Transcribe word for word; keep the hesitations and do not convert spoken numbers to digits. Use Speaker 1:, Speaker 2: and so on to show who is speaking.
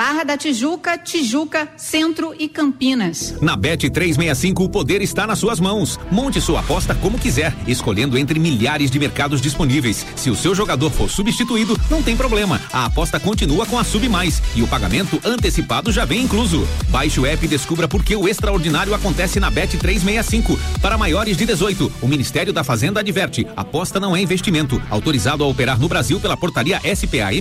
Speaker 1: Barra da Tijuca, Tijuca, Centro e Campinas.
Speaker 2: Na Bet trezentos e sessenta e cinco, o poder está nas suas mãos. Monte sua aposta como quiser, escolhendo entre milhares de mercados disponíveis. Se o seu jogador for substituído, não tem problema. A aposta continua com a Sub Mais e o pagamento antecipado já vem incluso. Baixe o app e descubra por que o extraordinário acontece na Bet trezentos e sessenta e cinco. Para maiores de dezoito, o Ministério da Fazenda adverte: aposta não é investimento. Autorizado a operar no Brasil pela portaria S P A M